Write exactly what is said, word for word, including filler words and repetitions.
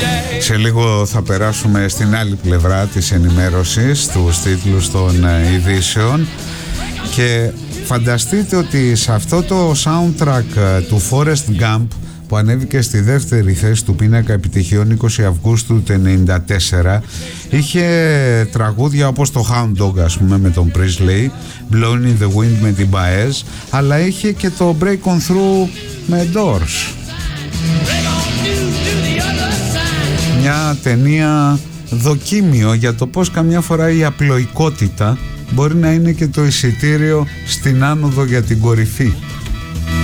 Σε λίγο θα περάσουμε στην άλλη πλευρά της ενημέρωσης, τους τίτλους των ειδήσεων, και φανταστείτε ότι σε αυτό το soundtrack του Forrest Gump, που ανέβηκε στη δεύτερη θέση του πίνακα επιτυχιών είκοσι Αυγούστου του ενενήντα τέσσερα, είχε τραγούδια όπως το Hound Dog, ας πούμε, με τον Priestley, Blowing in the Wind με την Baez, αλλά είχε και το Break on Through με Doors. Μια ταινία δοκίμιο για το πως καμιά φορά η απλοϊκότητα μπορεί να είναι και το εισιτήριο στην άνοδο για την κορυφή.